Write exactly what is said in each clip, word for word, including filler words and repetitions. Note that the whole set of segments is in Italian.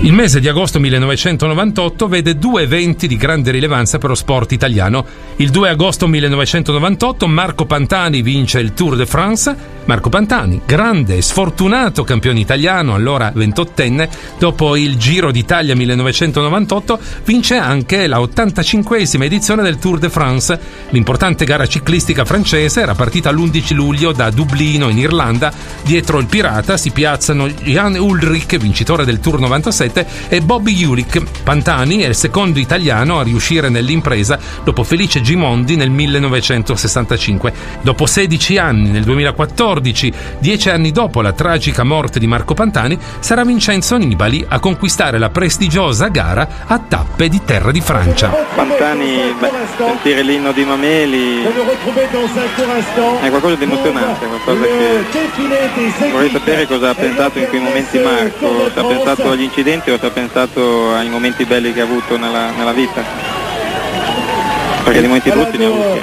Il mese di agosto millenovecentonovantotto vede due eventi di grande rilevanza per lo sport italiano. Il due agosto millenovecentonovantotto Marco Pantani vince il Tour de France. Marco Pantani, grande e sfortunato campione italiano, allora ventottenne, dopo il Giro d'Italia millenovecentonovantotto vince anche la ottantacinquesima edizione del Tour de France. L'importante gara ciclistica francese era partita l'undici luglio da Dublino in Irlanda. Dietro il pirata si piazzano Jan Ullrich, vincitore del Tour novantasette, e Bobby Julich. Pantani è il secondo italiano a riuscire nell'impresa dopo Felice Gimondi nel millenovecentosessantacinque. Dopo sedici anni, nel duemilaquattordici, dieci anni dopo la tragica morte di Marco Pantani, sarà Vincenzo Nibali a conquistare la prestigiosa gara a tappe di terra di Francia. Pantani, beh, sentire l'inno di Mameli è qualcosa di emozionante, qualcosa che vorrei sapere cosa ha pensato in quei momenti Marco, se ha pensato agli incidenti o se ha pensato ai momenti belli che ha avuto nella, nella vita, perché di momenti brutti ne ha avuti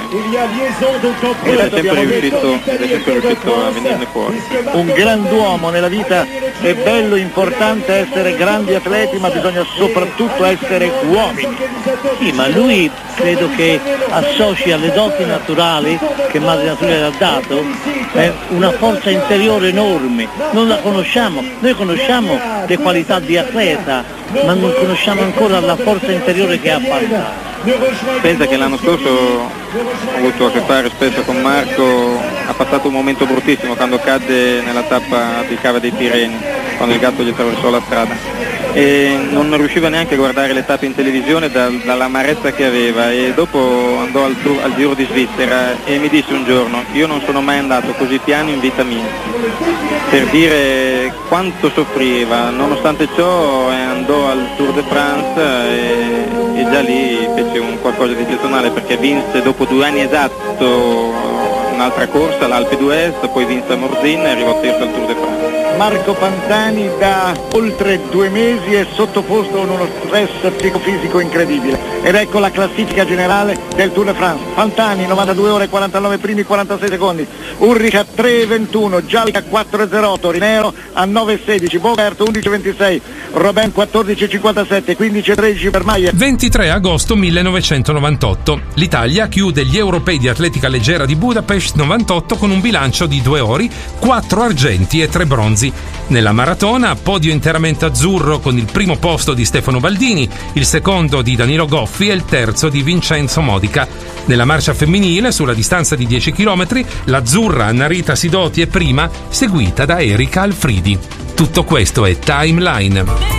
ed è sempre riuscito, è sempre riuscito a venirne fuori. Un grand'uomo nella vita è bello, importante essere grandi atleti, ma bisogna soprattutto essere uomini. Sì, ma lui credo che associ alle doti naturali che Madre Natura gli ha dato eh, una forza interiore enorme. Non la conosciamo, noi conosciamo le qualità di atleta, ma non conosciamo ancora la forza interiore che ha passato. Pensa che l'anno scorso ho avuto a che fare spesso con Marco, ha passato un momento bruttissimo quando cadde nella tappa di Cava dei Tirreni, quando il gatto gli attraversò la strada e non riusciva neanche a guardare le tappe in televisione dal, dall'amarezza che aveva, e dopo andò al, al Giro di Svizzera e mi disse un giorno: io non sono mai andato così piano in vita mia, per dire quanto soffriva. Nonostante ciò andò al Tour de France e, e già lì fece un qualcosa di eccezionale, perché vinse dopo due anni esatto un'altra corsa, l'Alpe d'Huez, poi vinse a Morzine e arrivò terzo al Tour de France. Marco Pantani da oltre due mesi è sottoposto a uno stress psicofisico incredibile, ed ecco la classifica generale del Tour de France. Pantani novantadue ore e quarantanove primi, quarantasei secondi, Ullrich a tre e ventuno, Gialli a quattro e zero otto, Rinero a nove e sedici, Bogert undici e ventisei, Robin quattordici e cinquantasette, quindici e tredici per Mayer. ventitré agosto millenovecentonovantotto. L'Italia chiude gli europei di atletica leggera di Budapest novantotto con un bilancio di due ori, quattro argenti e tre bronzi. Nella maratona, podio interamente azzurro con il primo posto di Stefano Baldini, il secondo di Danilo Goffi e il terzo di Vincenzo Modica. Nella marcia femminile, sulla distanza di dieci chilometri, l'azzurra Annarita Sidoti è prima, seguita da Erika Alfridi. Tutto questo è Timeline.